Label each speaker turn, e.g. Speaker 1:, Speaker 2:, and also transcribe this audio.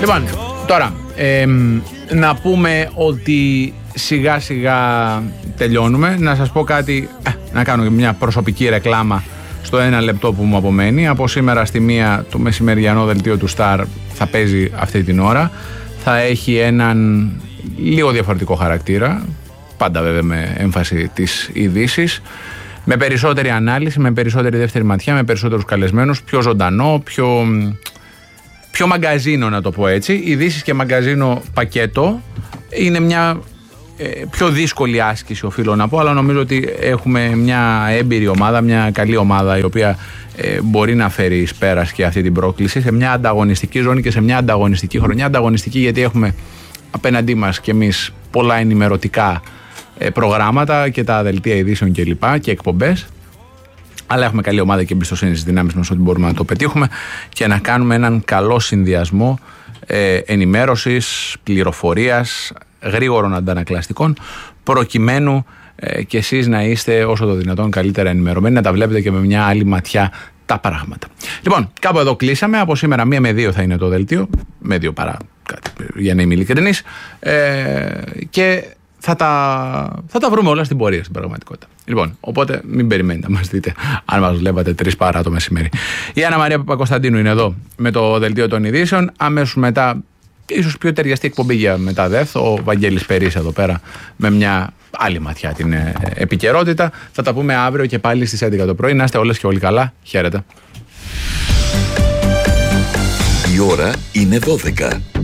Speaker 1: Λοιπόν, τώρα να πούμε ότι σιγά σιγά τελειώνουμε. Να σας πω κάτι, να κάνω μια προσωπική ρεκλάμα στο 1 λεπτό που μου απομένει. Από σήμερα στη 1 το μεσημεριανό δελτίο του Star θα παίζει αυτή την ώρα. Θα έχει έναν λίγο διαφορετικό χαρακτήρα, πάντα βέβαια με έμφαση τις ειδήσεις, με περισσότερη ανάλυση, με περισσότερη δεύτερη ματιά, με περισσότερους καλεσμένους, πιο ζωντανό, πιο μαγκαζίνο, να το πω έτσι. Ειδήσεις και μαγκαζίνο πακέτο είναι μια πιο δύσκολη άσκηση, οφείλω να πω, αλλά νομίζω ότι έχουμε μια έμπειρη ομάδα, μια καλή ομάδα, η οποία μπορεί να φέρει εις πέρας και αυτή την πρόκληση σε μια ανταγωνιστική ζώνη και σε μια ανταγωνιστική χρονιά. Ανταγωνιστική γιατί έχουμε απέναντί μας και εμείς πολλά ενημερωτικά προγράμματα και τα δελτία ειδήσεων και λοιπά και εκπομπές, αλλά έχουμε καλή ομάδα και εμπιστοσύνη στις δυνάμεις μας ότι μπορούμε να το πετύχουμε και να κάνουμε έναν καλό συνδυασμό ενημέρωσης, πληροφορίας, γρήγορων αντανακλαστικών, προκειμένου και εσείς να είστε όσο το δυνατόν καλύτερα ενημερωμένοι, να τα βλέπετε και με μια άλλη ματιά τα πράγματα. Λοιπόν, κάπου εδώ κλείσαμε. Από σήμερα 1 με 2 θα είναι το δελτίο, με 2 παρά κάτι, για να είμαι ειλικρινής, και θα τα βρούμε όλα στην πορεία, στην πραγματικότητα. Λοιπόν, οπότε μην περιμένετε να μας δείτε αν μας βλέπατε 3 παρά το μεσημέρι. Η Άννα Μαρία Παπακοσταντίνου είναι εδώ με το δελτίο των ειδήσεων. Αμέσως μετά, ίσως πιο ταιριαστή εκπομπή για μετά ΔΕΘ, ο Βαγγέλης Περής εδώ πέρα με μια άλλη ματιά την επικαιρότητα. Θα τα πούμε αύριο και πάλι στις 11 το πρωί. Να είστε όλες και όλοι καλά. Χαίρετε.
Speaker 2: Η ώρα είναι 12.